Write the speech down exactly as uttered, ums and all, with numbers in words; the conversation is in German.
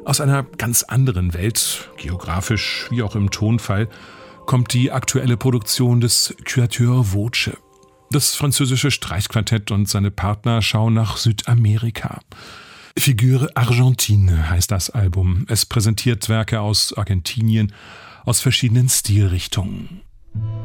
Aus einer ganz anderen Welt, geografisch wie auch im Tonfall, kommt die aktuelle Produktion des Quatuor Voce. Das französische Streichquartett und seine Partner schauen nach Südamerika. Figure Argentine heißt das Album. Es präsentiert Werke aus Argentinien, aus verschiedenen Stilrichtungen.